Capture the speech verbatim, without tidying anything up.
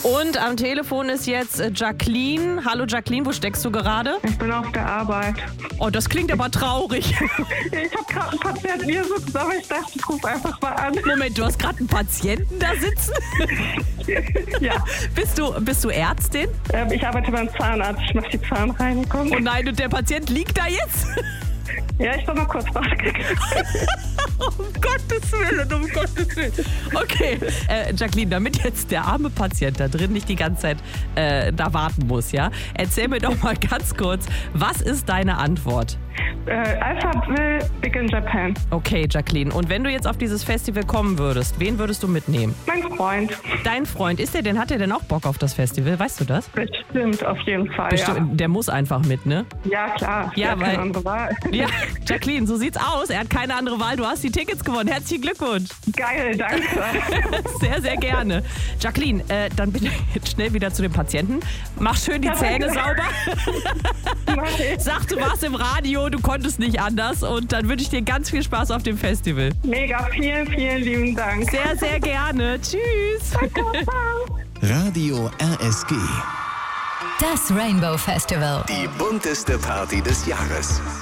Und am Telefon ist jetzt äh, Jacqueline. Hallo Jacqueline, wo steckst du gerade? Ich bin auf der Arbeit. Oh, das klingt aber traurig. Ich habe gerade einen Patienten hier sitzen, aber ich dachte, ich rufe einfach mal an. Moment, du hast gerade einen Patienten da sitzen? Ja. Bist du, bist du Ärztin? Ähm, ich arbeite beim Zahnarzt, ich mache die Zahnreinigung. Oh nein, und der Patient liegt da jetzt? Ja, ich soll mal kurz rausgehen. Um Gottes Willen, um Gottes Willen. Okay, äh, Jacqueline, damit jetzt der arme Patient da drin nicht die ganze Zeit äh, da warten muss, ja? Erzähl mir doch mal ganz kurz, was ist deine Antwort? Äh, Alphaville, Big in Japan. Okay, Jacqueline, und wenn du jetzt auf dieses Festival kommen würdest, wen würdest du mitnehmen? Mein Freund. Dein Freund, ist der denn, hat der denn auch Bock auf das Festival? Weißt du das? Bestimmt, auf jeden Fall, Bestimmt, der muss einfach mit, ne? ja. Ja, klar. Ja, Er hat weil- keine andere Wahl. Ja, Jacqueline, so sieht's aus. Er hat keine andere Wahl. Du hast die Tickets gewonnen. Herzlichen Glückwunsch. Geil, danke. Sehr, sehr gerne. Jacqueline, äh, dann bitte jetzt schnell wieder zu den Patienten. Mach schön die Ja, Zähne danke. sauber. Mach ich. Sag, du warst im Radio, du konntest nicht anders. Und dann wünsche ich dir ganz viel Spaß auf dem Festival. Mega, vielen, vielen lieben Dank. Sehr, sehr gerne. Tschüss. Ciao. Radio R S G. Das Rainbow Festival. Die bunteste Party des Jahres.